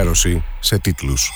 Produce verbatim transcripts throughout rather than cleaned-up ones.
ενημέρωση σε τίτλους.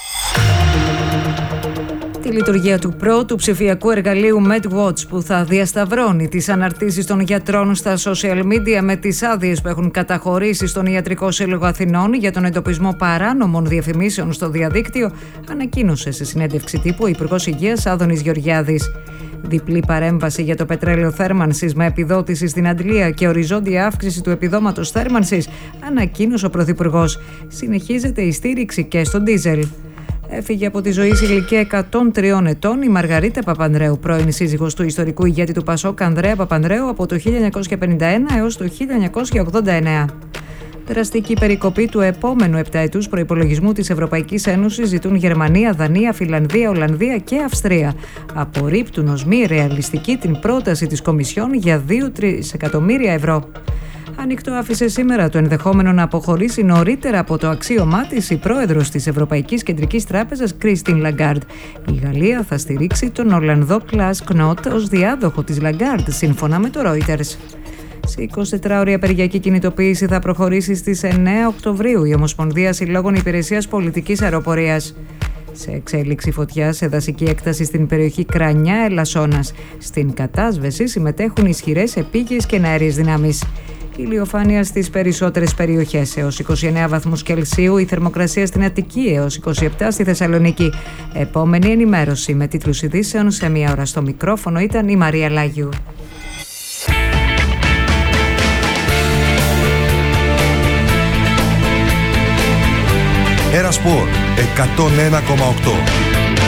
Τη λειτουργία του πρώτου ψηφιακού εργαλείου MedWatch, που θα διασταυρώνει τις αναρτήσεις των γιατρών στα social media με τις άδειες που έχουν καταχωρήσει στον Ιατρικό Σύλλογο Αθηνών για τον εντοπισμό παράνομων διαφημίσεων στο διαδίκτυο, ανακοίνωσε σε συνέντευξη τύπου ο Υπουργός Υγείας Άδωνης Γεωργιάδης. Διπλή παρέμβαση για το πετρέλαιο θέρμανσης με επιδότηση στην Αντλία και οριζόντια αύξηση του επιδόματος θέρμανσης, ανακοίνωσε ο Πρωθυπουργός. Συνεχίζεται η στήριξη και στο ντίζελ. Έφυγε από τη ζωή σε ηλικία εκατόν τριών ετών η Μαργαρίτα Παπανδρέου, πρώην σύζυγος του ιστορικού ηγέτη του Πασόκ Ανδρέα Παπανδρέου από το χίλια εννιακόσια πενήντα ένα έως το χίλια εννιακόσια ογδόντα εννέα. Δραστική περικοπή του επόμενου επταετούς προϋπολογισμού της Ευρωπαϊκής Ένωσης ζητούν Γερμανία, Δανία, Φινλανδία, Ολλανδία και Αυστρία. Απορρίπτουν ως μη ρεαλιστική την πρόταση της Κομισιόν για δύο τρισεκατομμύρια ευρώ. Ανοιχτό άφησε σήμερα το ενδεχόμενο να αποχωρήσει νωρίτερα από το αξίωμά της η πρόεδρος της Ευρωπαϊκής Κεντρικής Τράπεζας Κριστίν Λαγκάρντ. Η Γαλλία θα στηρίξει τον Ολλανδό Κλας Κνότ ως διάδοχο της Λαγκάρντ, σύμφωνα με το Reuters. Σε εικοσιτετράωρη απεργιακή κινητοποίηση θα προχωρήσει στις εννέα Οκτωβρίου η Ομοσπονδία Συλλόγων Υπηρεσίας Πολιτικής Αεροπορίας. Σε εξέλιξη φωτιά σε δασική έκταση στην περιοχή Κρανιά Ελασσόνας. Στην κατάσβεση συμμετέχουν ισχυρές επίγειες και εναέριες δυνάμεις. Ηλιοφάνεια στις περισσότερες περιοχές έως είκοσι εννέα βαθμούς Κελσίου, η θερμοκρασία στην Αττική έως είκοσι επτά στη Θεσσαλονίκη. Επόμενη ενημέρωση με τίτλους ειδήσεων σε μία ώρα. Στο μικρόφωνο ήταν η Μαρία Λάγιου. Era Sport εκατόν ένα κόμμα οκτώ.